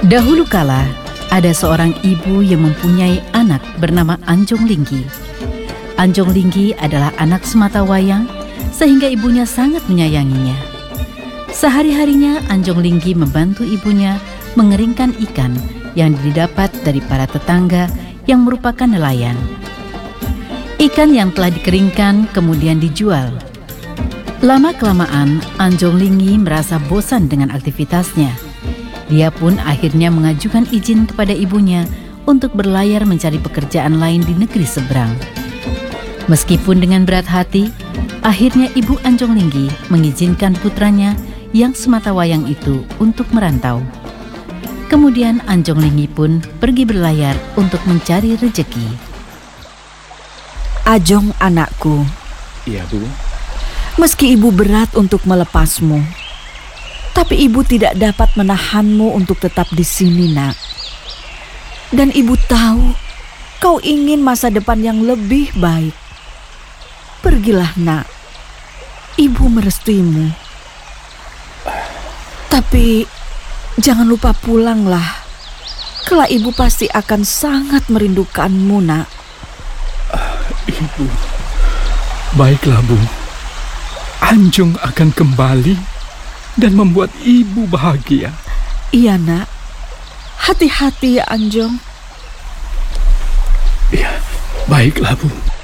Dahulu kala, ada seorang ibu yang mempunyai anak bernama Anjong Linggi. Anjong Linggi adalah anak sematawayang, sehingga ibunya sangat menyayanginya. Sehari-harinya Anjong Linggi membantu ibunya mengeringkan ikan yang didapat dari para tetangga yang merupakan nelayan. Ikan yang telah dikeringkan kemudian dijual. Lama-kelamaan, Anjong Linggi merasa bosan dengan aktivitasnya. Dia pun akhirnya mengajukan izin kepada ibunya untuk berlayar mencari pekerjaan lain di negeri seberang. Meskipun dengan berat hati, akhirnya ibu Anjong Linggi mengizinkan putranya yang sematawayang itu untuk merantau. Kemudian Anjong Linggi pun pergi berlayar untuk mencari rezeki. Ajong anakku, Iya, Bu. meski ibu berat untuk melepasmu, tapi ibu tidak dapat menahanmu untuk tetap di sini, nak. Dan ibu tahu kau ingin masa depan yang lebih baik. Pergilah, nak. Ibu merestuimu. Tapi jangan lupa pulanglah. Kelak ibu pasti akan sangat merindukanmu, nak. Ibu. Baiklah, Bu. Anjong akan kembali dan membuat ibu bahagia. Iya, nak. Hati-hati ya, Anjong. Iya, baiklah, Bu.